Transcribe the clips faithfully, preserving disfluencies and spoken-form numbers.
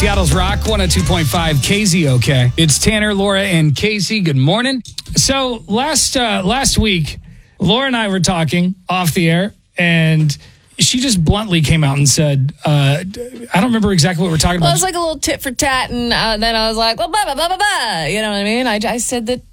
Seattle's Rock one oh two point five K Z O K. It's Tanner, Laura, and Casey. Good morning. So last uh, last week, Laura and I were talking off the air, and she just bluntly came out and said, uh, I don't remember exactly what we were talking about. Well, it was like a little tit for tat, and uh, then I was like, well, blah, blah, blah, blah, blah. You know what I mean? I, I said that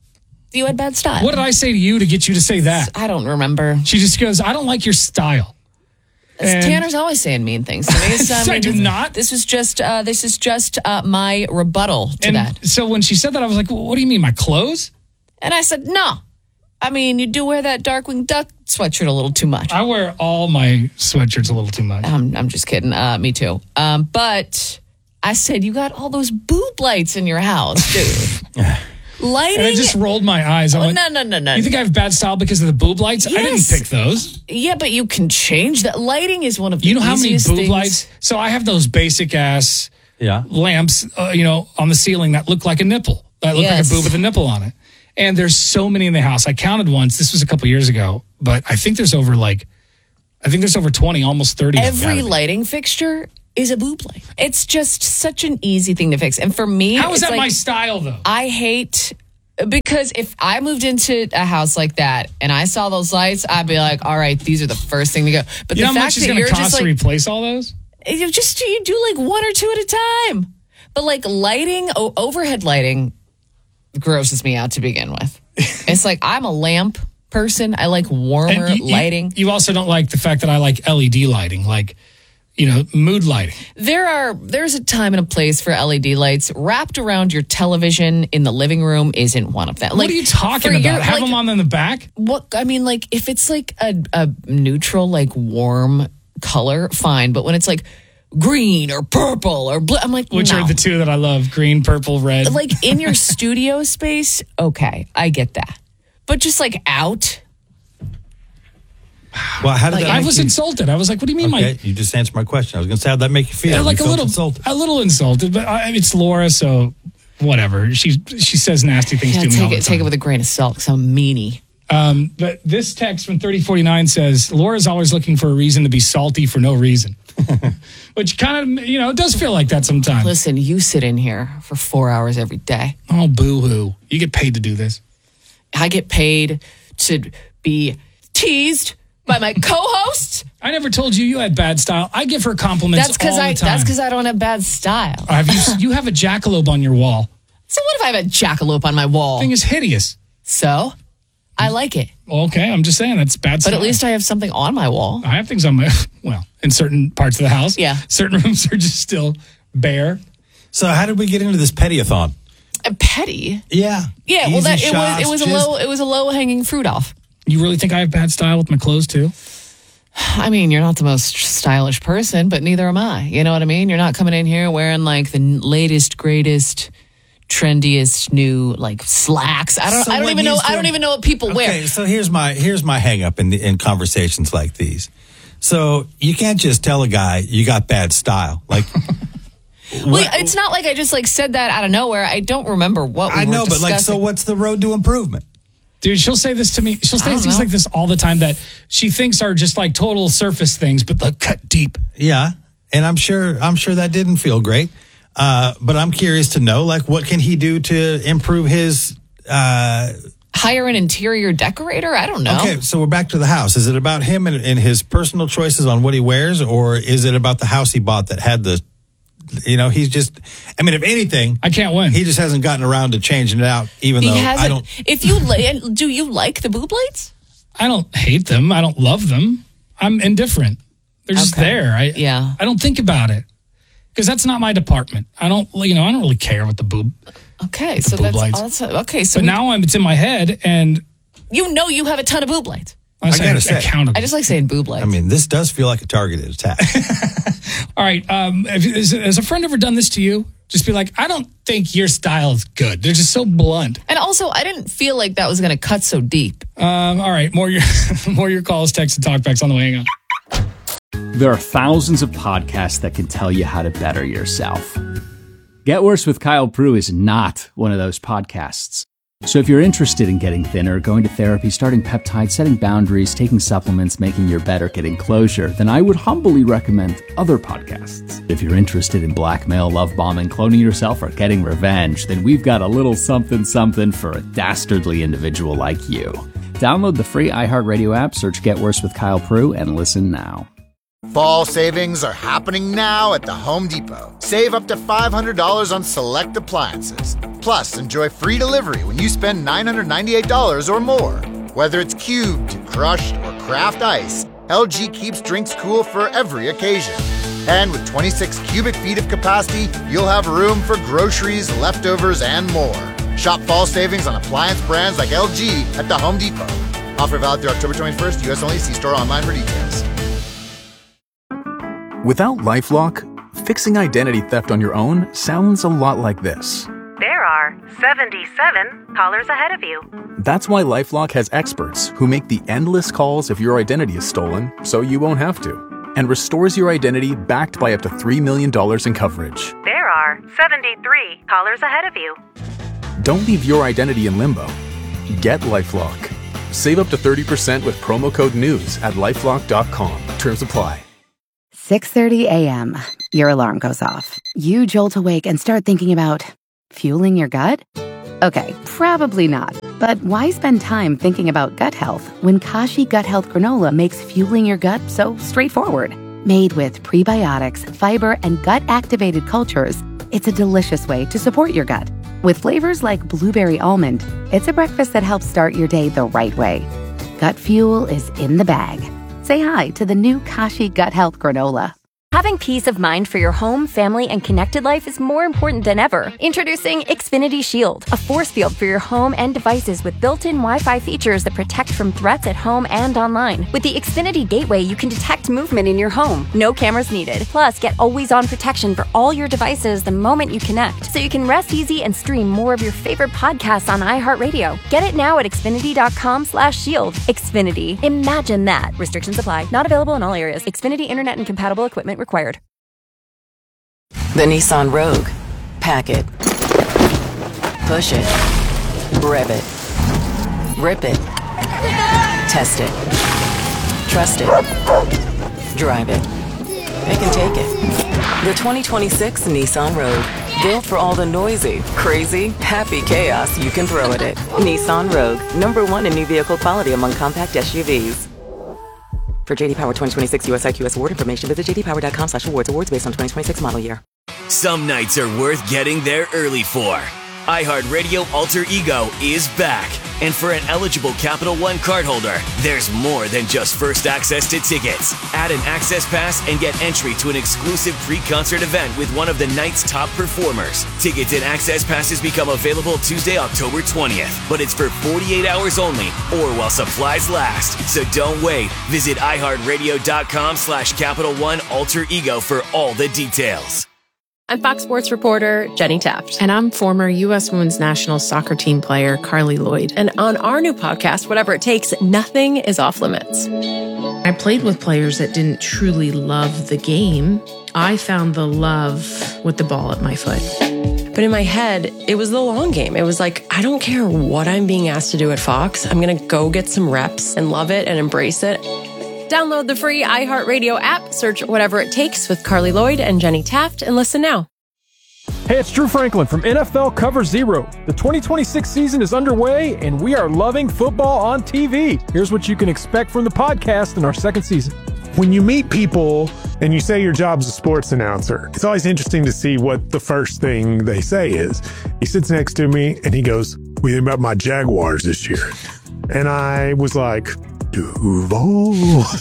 you had bad style. What did I say to you to get you to say that? I don't remember. She just goes, I don't like your style. And Tanner's always saying mean things to me. So, I do not. This was just uh, this is just uh, my rebuttal to and that. So when she said that, I was like, well, what do you mean, my clothes? And I said, no. I mean, you do wear that Darkwing Duck sweatshirt a little too much. I wear all my sweatshirts a little too much. I'm, I'm just kidding. Uh, me too. Um, but I said, you got all those boob lights in your house, dude. Lighting. And I just rolled my eyes. I oh, went, no, no, no, no. You think I have bad style because of the boob lights? Yes. I didn't pick those. Yeah, but you can change that. Lighting is one of the You know how many easiest boob things. lights? So I have those basic ass Yeah. lamps, uh, you know, on the ceiling that look like a nipple. That look Yes. like a boob with a nipple on it. And there's so many in the house. I counted once. This was a couple years ago, but I think there's over like, I think there's over twenty, almost thirty. Every lighting fixture is a boob light. It's just such an easy thing to fix. And for me, How is it's that like, my style though? I hate, because if I moved into a house like that and I saw those lights, I'd be like, all right, these are the first thing to go. But You the know how much fact it's that going you're to cost just to like, replace all those? you just, you do like one or two at a time. But like lighting, o- overhead lighting grosses me out to begin with. It's like, I'm a lamp person. I like warmer And you- you- lighting. You also don't like the fact that I like L E D lighting, like, you know, mood lighting. There are there's a time and a place for L E D lights. Wrapped around your television in the living room isn't one of them. Like, what are you talking for about? your- Have like, them on in the back? What I mean, like if it's like a, a neutral, like warm color, fine. But when it's like green or purple or blue, I'm like, Which no. are the two that I love, green, purple, red. Like in your studio space, okay, I get that. But just like out, Well, how did Like, that I make was you? insulted. I was like, what do you mean, Okay, my... you just answered my question. I was going to say, how'd that make you feel? Yeah, like You a felt little, insulted. a little insulted, but I, it's Laura, so whatever. She she says nasty things yeah, to me all take the it time. take it with a grain of salt. Cause I'm a meanie. Um, but this text from thirty forty-nine says, Laura's always looking for a reason to be salty for no reason. Which kind of, you know, it does feel like that sometimes. Listen, you sit in here for four hours every day. Oh, boo-hoo. You get paid to do this. I get paid to be teased by my co-hosts. I never told you you had bad style. I give her compliments That's because all I. the time. That's because I don't have bad style. Have you, you have a jackalope on your wall. So what if I have a jackalope on my wall? Thing is hideous. So I like it, Okay, I'm just saying that's bad but style. at least I have something on my wall. I have things on my, well, in certain parts of the house. Yeah. Certain rooms are just still bare. So how did we get into this petty-a-thon? A petty. Yeah. Yeah. Well, Easy that it shots, was. It was a just- low. It was a low hanging fruit off. You really think I have bad style with my clothes too? I mean, you're not the most stylish person, but neither am I. You know what I mean? You're not coming in here wearing like the latest, greatest, trendiest new like slacks. I don't. So I don't what even know. needs I to- don't even know what people Okay, wear. so here's my here's my hang up in the, in conversations like these. So you can't just tell a guy you got bad style. Like Well, what- it's not like I just like said that out of nowhere. I don't remember what we I were know, but like, so discussing. what's the road to improvement? Dude, she'll say this to me. She'll I say don't things know. like this all the time that she thinks are just like total surface things, but like cut deep. Yeah, and I'm sure I'm sure that didn't feel great. Uh, but I'm curious to know, like, what can he do to improve his? Uh, Hire an interior decorator? I don't know. Okay, so we're back to the house. Is it about him and, and his personal choices on what he wears, or is it about the house he bought that had the? You know, he's just. I mean, if anything, I can't win. he just hasn't gotten around to changing it out. Even He though hasn't. I don't. If you li- do, you like the boob lights? I don't hate them. I don't love them. I'm indifferent. They're just Okay. there. I, Yeah. I don't think about it because that's not my department. I don't, you know, I don't really care what the boob. Okay, so boob that's, lights. that's okay. So But now I'm, it's in my head, and you know you have a ton of boob lights. I, I gotta say, accountable. I just like saying boob lights. I mean, this does feel like a targeted attack. All right. Um, have, has, has a friend ever done this to you? Just be like, I don't think your style is good. They're just so blunt. and also, I didn't feel like that was going to cut so deep. Um, all right. More your more your calls, texts, and talkbacks on the way. Hang on. There are thousands of podcasts that can tell you how to better yourself. Get Worse with Kyle Prue is not one of those podcasts. So if you're interested in getting thinner, going to therapy, starting peptides, setting boundaries, taking supplements, making your bed, or getting closure, then I would humbly recommend other podcasts. If you're interested in blackmail, love bombing, cloning yourself, or getting revenge, then we've got a little something something for a dastardly individual like you. Download the free iHeartRadio app, search Get Worse with Kyle Prue, and listen now. Fall savings are happening now at the Home Depot. Save up to five hundred dollars on select appliances. Plus, enjoy free delivery when you spend nine hundred ninety-eight dollars or more. Whether it's cubed, crushed, or craft ice, L G keeps drinks cool for every occasion. And with twenty-six cubic feet of capacity, you'll have room for groceries, leftovers, and more. Shop fall savings on appliance brands like L G at the Home Depot. Offer valid through October twenty-first, U S only. See store online for details. Without LifeLock, fixing identity theft on your own sounds a lot like this. There are seventy-seven callers ahead of you. That's why LifeLock has experts who make the endless calls if your identity is stolen, so you won't have to, and restores your identity backed by up to three million dollars in coverage. There are seventy-three callers ahead of you. Don't leave your identity in limbo. Get LifeLock. Save up to thirty percent with promo code NEWS at lifelock dot com. Terms apply. six thirty a.m. Your alarm goes off. You jolt awake and start thinking about fueling your gut? Okay, probably not. But why spend time thinking about gut health when Kashi Gut Health Granola makes fueling your gut so straightforward? Made with prebiotics, fiber, and gut-activated cultures, it's a delicious way to support your gut. With flavors like blueberry almond, it's a breakfast that helps start your day the right way. Gut fuel is in the bag. Say hi to the new Kashi Gut Health Granola. Having peace of mind for your home, family, and connected life is more important than ever. Introducing Xfinity Shield, a force field for your home and devices with built-in Wi-Fi features that protect from threats at home and online. With the Xfinity Gateway, you can detect movement in your home. No cameras needed. Plus, get always-on protection for all your devices the moment you connect, so you can rest easy and stream more of your favorite podcasts on iHeartRadio. Get it now at Xfinity.com slash shield. Xfinity. Imagine that. Restrictions apply. Not available in all areas. Xfinity Internet and compatible equipment required. The Nissan Rogue. Pack it. Push it. Rev it. Rip it. Test it. Trust it. Drive it. They can take it. The twenty twenty-six Nissan Rogue. Built for all the noisy, crazy, happy chaos you can throw at it. Nissan Rogue. Number one in new vehicle quality among compact S U Vs. For J D Power twenty twenty-six U S I Q S award information, visit j d power dot com slash awards. Awards based on twenty twenty-six model year. Some nights are worth getting there early for. iHeartRadio Alter Ego is back. And for an eligible Capital One cardholder, there's more than just first access to tickets. Add an access pass and get entry to an exclusive pre-concert event with one of the night's top performers. Tickets and access passes become available Tuesday, October twentieth. But it's for forty-eight hours only or while supplies last. So don't wait. Visit iHeartRadio.com slash Capital One Alter Ego for all the details. I'm Fox Sports reporter Jenny Taft. And I'm former U S Women's National Soccer Team player Carly Lloyd. And on our new podcast, Whatever It Takes, nothing is off limits. I played with players that didn't truly love the game. I found the love with the ball at my foot. But in my head, it was the long game. It was like, I don't care what I'm being asked to do at Fox. I'm going to go get some reps and love it and embrace it. Download the free iHeartRadio app, search Whatever It Takes with Carly Lloyd and Jenny Taft, and listen now. Hey, it's Drew Franklin from N F L Cover Zero. The twenty twenty-six season is underway, and we are loving football on T V. Here's what you can expect from the podcast in our second season. When you meet people and you say your job's a sports announcer, it's always interesting to see what the first thing they say is. He sits next to me, and he goes, "What do you think about my Jaguars this year?" And I was like, Duval.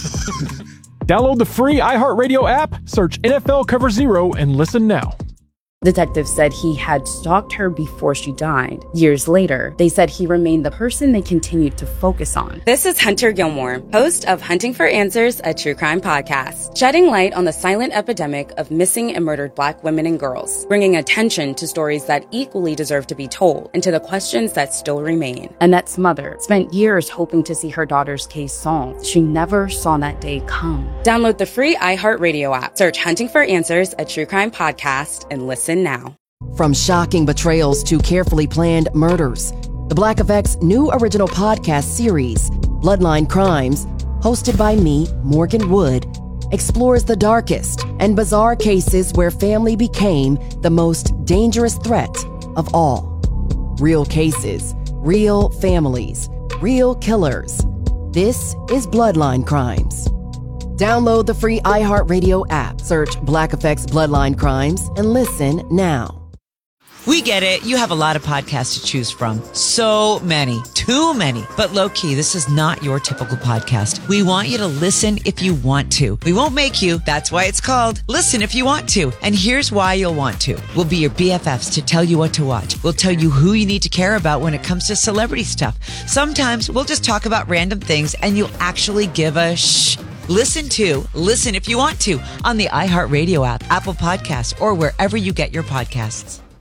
Download the free iHeartRadio app, search N F L Cover Zero, and listen now. Detectives said he had stalked her before she died. Years later, they said he remained the person they continued to focus on. This is Hunter Gilmore, host of Hunting for Answers, a true crime podcast, shedding light on the silent epidemic of missing and murdered Black women and girls, bringing attention to stories that equally deserve to be told and to the questions that still remain. Annette's mother spent years hoping to see her daughter's case solved. She never saw that day come. Download the free iHeartRadio app, search Hunting for Answers, a true crime podcast, and listen now. From shocking betrayals to carefully planned murders, The Black Effect's new original podcast series, Bloodline Crimes, hosted by me, Morgan Wood, explores the darkest and bizarre cases where family became the most dangerous threat of all. Real cases, real families, real killers. This is Bloodline Crimes. Download the free iHeartRadio app, search Black Effect's Bloodline Crimes, and listen now. We get it. You have a lot of podcasts to choose from. So many. Too many. But low-key, this is not your typical podcast. We want you to listen if you want to. We won't make you. That's why it's called Listen If You Want To. And here's why you'll want to. We'll be your B F Fs to tell you what to watch. We'll tell you who you need to care about when it comes to celebrity stuff. Sometimes we'll just talk about random things and you'll actually give a shh. Listen to Listen If You Want To on the iHeartRadio app, Apple Podcasts, or wherever you get your podcasts.